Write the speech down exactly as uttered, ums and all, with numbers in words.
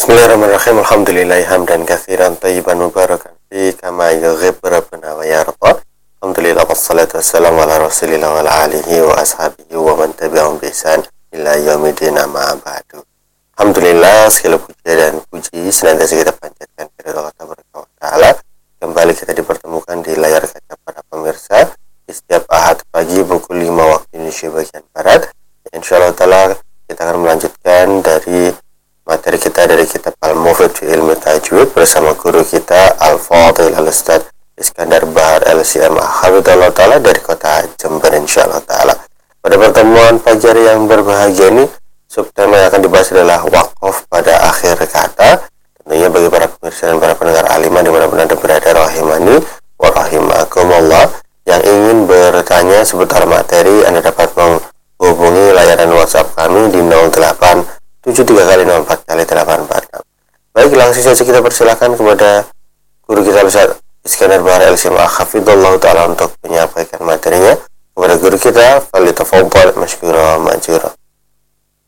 Bismillahirrahmanirrahim. Alhamdulillahi hamdan katsiran thayyiban mubarakan fi kama yughib rabbuna wa yarda. Alhamdulillah wassalatu wassalamu ala Rasulillah wa ala alihi wa ashabihi wa man tabi'ahum bi ihsan ila yaumil amma ba'du. Alhamdulillah, segala puji dan puji senantiasa kita panjatkan kepada Allah Taala. Kembali kita dipertemukan di layar kaca para pemirsa di setiap Ahad pagi pukul lima waktu Indonesia bagian Barat. Insyaallah taala kita akan melanjutkan dari materi kita dari kitab Al-Mufid fi Ilmi Tajwid bersama guru kita Al-Fadhil Al-Ustaz Iskandar Bahar L C M Hafidhullah Ta'ala dari kota Jember insyaallah ta'ala. Pada pertemuan pagi hari yang berbahagia ini, subtema yang akan dibahas adalah wakaf pada akhir kata. Tentunya bagi para pemirsa dan para pendengar alimah dimanapun Anda berada, rahimani wa rahimakumullah, yang ingin bertanya seputar materi, Anda dapat menghubungi layanan WhatsApp kami di nol delapan tujuh tiga kali nol empat kali delapan empat enam. Baik, langsung saja kita persilakan kepada guru kita Ustaz Iskandar Bahar L C M Hafidhullah Ta'ala untuk menyampaikan materinya. Kepada guru kita, falitafadhal masykuran ma'jura.